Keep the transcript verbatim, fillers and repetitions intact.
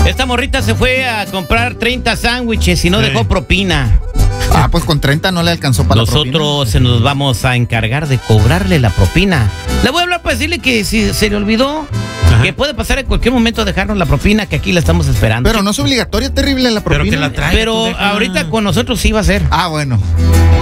Esta morrita se fue a comprar treinta sándwiches y no Sí. dejó propina. Ah, pues con treinta no le alcanzó para la propina. Nosotros se nos vamos a encargar de cobrarle la propina. Le voy a hablar para decirle que si se le olvidó, Ajá. que puede pasar en cualquier momento a dejarnos la propina, que aquí la estamos esperando. Pero no es obligatoria, terrible la Pero propina. que la traiga, Pero tú déjala. ahorita con nosotros sí va a ser. Ah, bueno.